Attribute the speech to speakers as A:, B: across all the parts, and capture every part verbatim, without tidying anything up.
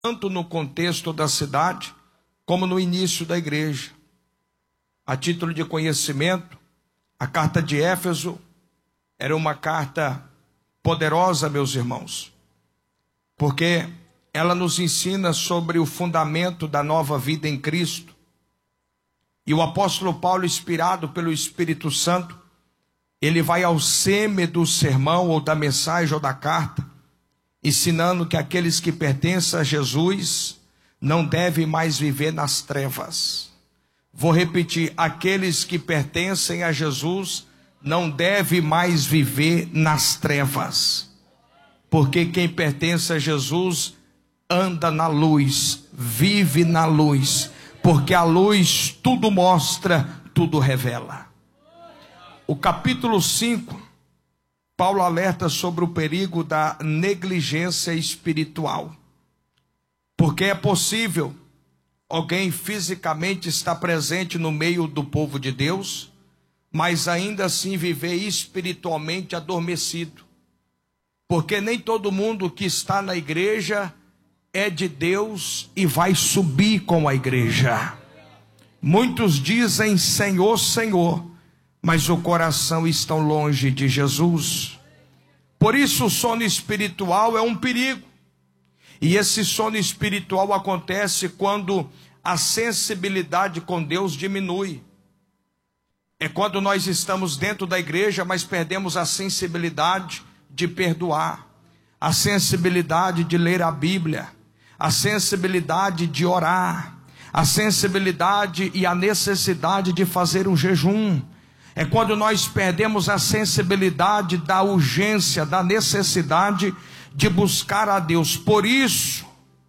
A: tanto no contexto da cidade, como no início da igreja. A título de conhecimento, a carta de Éfeso era uma carta poderosa, meus irmãos, porque ela nos ensina sobre o fundamento da nova vida em Cristo. E o apóstolo Paulo, inspirado pelo Espírito Santo, ele vai ao cerne do sermão, ou da mensagem, ou da carta, ensinando que aqueles que pertencem a Jesus não devem mais viver nas trevas. Vou repetir, aqueles que pertencem a Jesus não devem mais viver nas trevas, porque quem pertence a Jesus anda na luz, vive na luz, porque a luz tudo mostra, tudo revela. O capítulo cinco, Paulo alerta sobre o perigo da negligência espiritual, porque é possível alguém fisicamente estar presente no meio do povo de Deus, mas ainda assim viver espiritualmente adormecido, porque nem todo mundo que está na igreja é de Deus e vai subir com a igreja. Muitos dizem Senhor, Senhor, mas o coração está longe de Jesus. Por isso o sono espiritual é um perigo. E esse sono espiritual acontece quando a sensibilidade com Deus diminui. É quando nós estamos dentro da igreja, mas perdemos a sensibilidade de perdoar, a sensibilidade de ler a Bíblia, a sensibilidade de orar, a sensibilidade e a necessidade de fazer um jejum. É quando nós perdemos a sensibilidade da urgência, da necessidade de buscar a Deus. Por isso,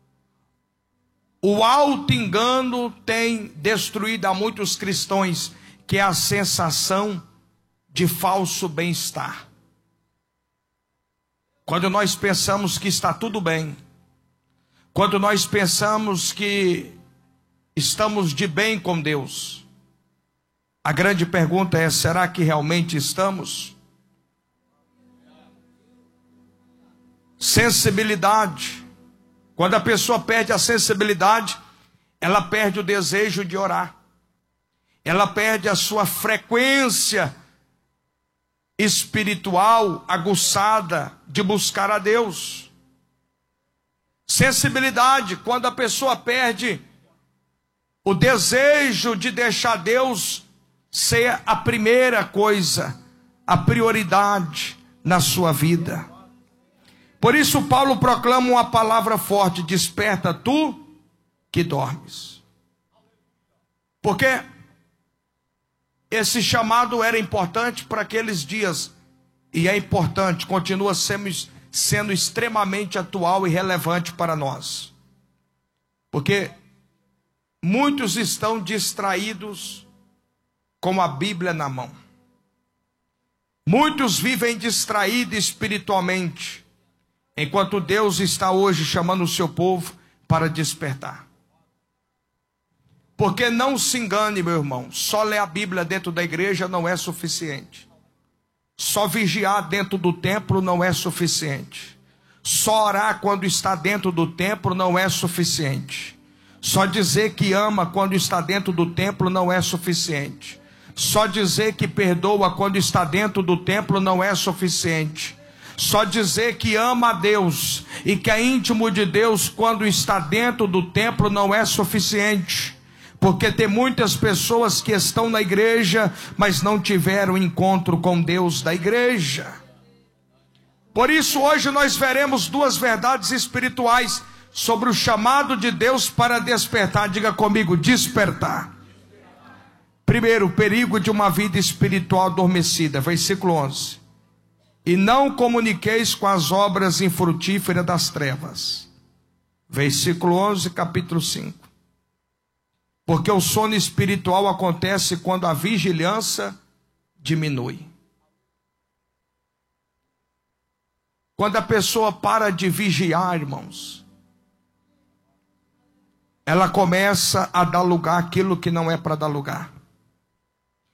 A: o auto-engano tem destruído a muitos cristãos, que é a sensação de falso bem-estar. Quando nós pensamos que está tudo bem, quando nós pensamos que estamos de bem com Deus, a grande pergunta é, será que realmente estamos? Sensibilidade. Quando a pessoa perde a sensibilidade, ela perde o desejo de orar. Ela perde a sua frequência espiritual aguçada de buscar a Deus. Sensibilidade, quando a pessoa perde o desejo de deixar Deus ser a primeira coisa, a prioridade na sua vida. Por isso Paulo proclama uma palavra forte: desperta tu que dormes. Porque esse chamado era importante para aqueles dias, e é importante, continua sendo, sendo extremamente atual e relevante para nós. Porque muitos estão distraídos com a Bíblia na mão. Muitos vivem distraídos espiritualmente, enquanto Deus está hoje chamando o seu povo para despertar. Porque não se engane, meu irmão, só ler a Bíblia dentro da igreja não é suficiente. Só vigiar dentro do templo não é suficiente. Só orar quando está dentro do templo não é suficiente. Só dizer que ama quando está dentro do templo não é suficiente. Só dizer que perdoa quando está dentro do templo não é suficiente. Só dizer que ama a Deus e que é íntimo de Deus quando está dentro do templo não é suficiente. Porque tem muitas pessoas que estão na igreja, mas não tiveram encontro com Deus da igreja. Por isso hoje nós veremos duas verdades espirituais sobre o chamado de Deus para despertar. Diga comigo, despertar. Primeiro, o perigo de uma vida espiritual adormecida, versículo onze. E não comuniqueis com as obras infrutíferas das trevas. Versículo onze, capítulo cinco. Porque o sono espiritual acontece quando a vigilância diminui. Quando a pessoa para de vigiar, irmãos, ela começa a dar lugar àquilo que não é para dar lugar.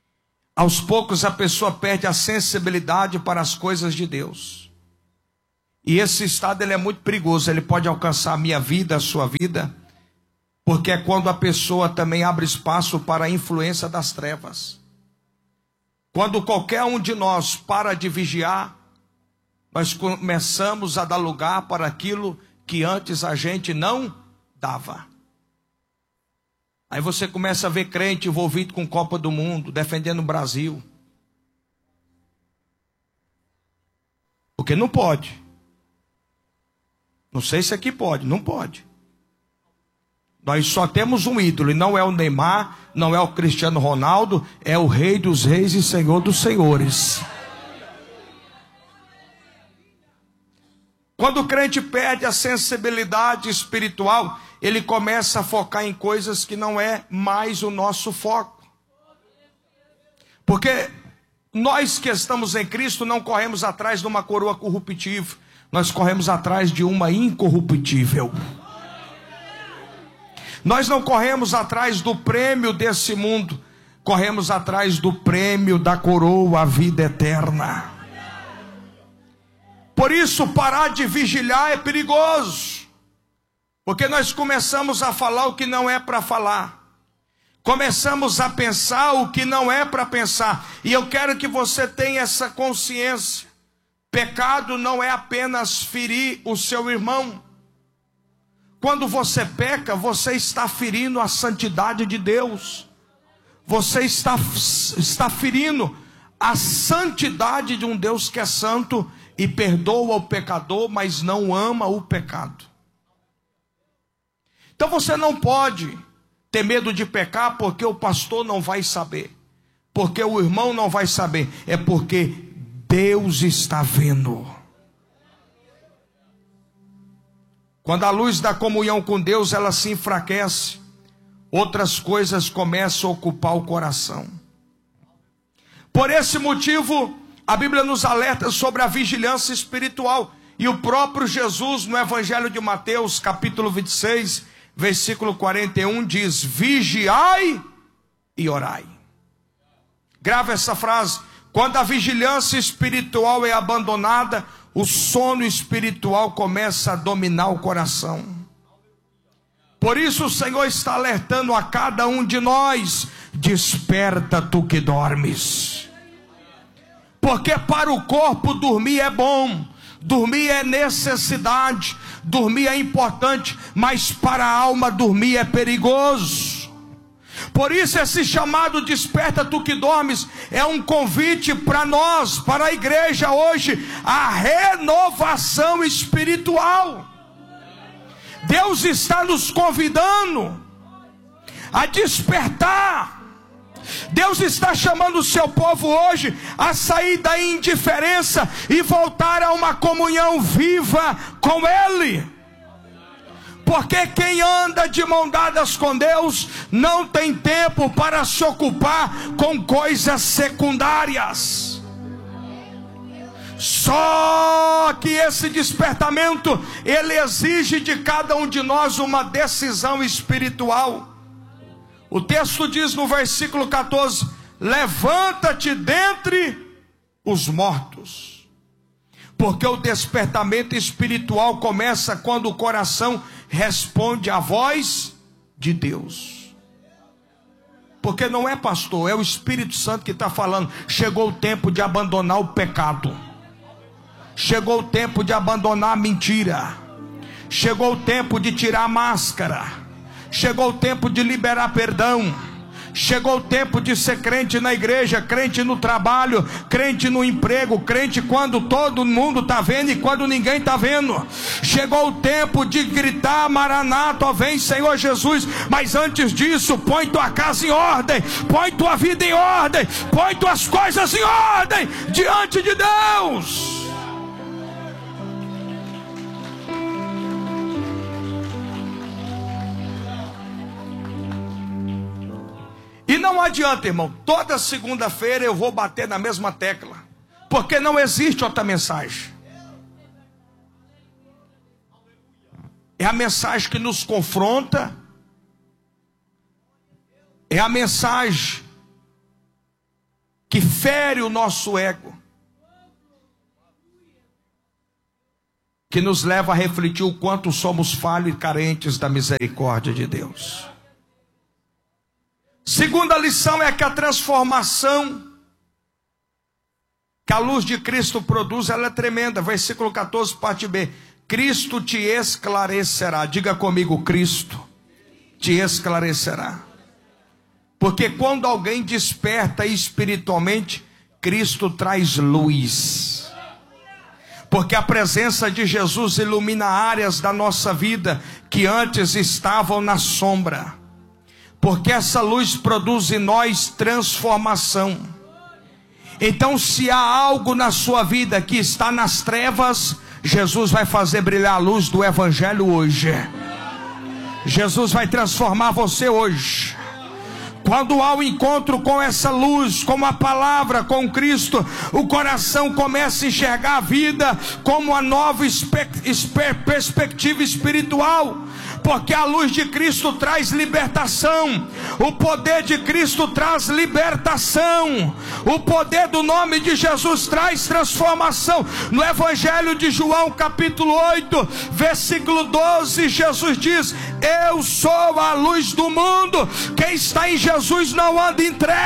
A: Aos poucos a pessoa perde a sensibilidade para as coisas de Deus. E esse estado ele é muito perigoso, ele pode alcançar a minha vida, a sua vida, porque é quando a pessoa também abre espaço para a influência das trevas. Quando qualquer um de nós para de vigiar, nós começamos a dar lugar para aquilo que antes a gente não dava. Aí você começa a ver crente envolvido com Copa do Mundo, defendendo o Brasil. Porque não pode. Não sei se aqui pode, não pode. Nós só temos um ídolo, e não é o Neymar, não é o Cristiano Ronaldo, é o Rei dos Reis e Senhor dos Senhores. Quando o crente perde a sensibilidade espiritual, ele começa a focar em coisas que não é mais o nosso foco. Porque nós que estamos em Cristo não corremos atrás de uma coroa corruptível, nós corremos atrás de uma incorruptível. Nós não corremos atrás do prêmio desse mundo, corremos atrás do prêmio da coroa, a vida eterna. Por isso, parar de vigiar é perigoso, porque nós começamos a falar o que não é para falar, começamos a pensar o que não é para pensar, e eu quero que você tenha essa consciência: pecado não é apenas ferir o seu irmão. Quando você peca, você está ferindo a santidade de Deus, você está, está ferindo a santidade de um Deus que é santo e perdoa o pecador, mas não ama o pecado. Então você não pode ter medo de pecar porque o pastor não vai saber, porque o irmão não vai saber, é porque Deus está vendo. Quando a luz da comunhão com Deus ela se enfraquece, outras coisas começam a ocupar o coração. Por esse motivo, a Bíblia nos alerta sobre a vigilância espiritual. E o próprio Jesus, no Evangelho de Mateus, capítulo vinte e seis, versículo quarenta e um, diz: vigiai e orai. Grave essa frase: quando a vigilância espiritual é abandonada, o sono espiritual começa a dominar o coração. Por isso o Senhor está alertando a cada um de nós: desperta tu que dormes. Porque para o corpo dormir é bom, dormir é necessidade, dormir é importante, mas para a alma dormir é perigoso. Por isso esse chamado desperta tu que dormes é um convite para nós, para a igreja hoje, a renovação espiritual. Deus está nos convidando a despertar. Deus está chamando o seu povo hoje a sair da indiferença e voltar a uma comunhão viva com Ele. Porque quem anda de mão dadas com Deus não tem tempo para se ocupar com coisas secundárias. Só que esse despertamento, ele exige de cada um de nós uma decisão espiritual. O texto diz no versículo quatorze: levanta-te dentre os mortos. Porque o despertamento espiritual começa quando o coração responde à voz de Deus. Porque não é pastor, é o Espírito Santo que está falando: chegou o tempo de abandonar o pecado, chegou o tempo de abandonar a mentira, chegou o tempo de tirar a máscara, chegou o tempo de liberar perdão, chegou o tempo de ser crente na igreja, crente no trabalho, crente no emprego, crente quando todo mundo está vendo e quando ninguém está vendo. Chegou o tempo de gritar: Maranata, vem Senhor Jesus. Mas antes disso, põe tua casa em ordem, põe tua vida em ordem, põe tuas coisas em ordem diante de Deus. E não adianta, irmão, toda segunda-feira eu vou bater na mesma tecla, porque não existe outra mensagem. É a mensagem que nos confronta, é a mensagem que fere o nosso ego. que nos leva a refletir o quanto somos falhos e carentes da misericórdia de Deus. Segunda lição é que a transformação que a luz de Cristo produz, ela é tremenda. Versículo catorze, parte B. Cristo te esclarecerá. Diga comigo, Cristo te esclarecerá. Porque quando alguém desperta espiritualmente, Cristo traz luz. Porque a presença de Jesus ilumina áreas da nossa vida que antes estavam na sombra. Porque essa luz produz em nós transformação. Então, se há algo na sua vida que está nas trevas, Jesus vai fazer brilhar a luz do Evangelho hoje. Jesus vai transformar você hoje. Quando há o encontro com essa luz, com a palavra, com Cristo, o coração começa a enxergar a vida como uma nova perspectiva espiritual. Porque a luz de Cristo traz libertação. O poder de Cristo traz libertação. O poder do nome de Jesus traz transformação. No Evangelho de João, capítulo oito, versículo doze, Jesus diz: eu sou a luz do mundo. Quem está em Jesus não anda em trevas.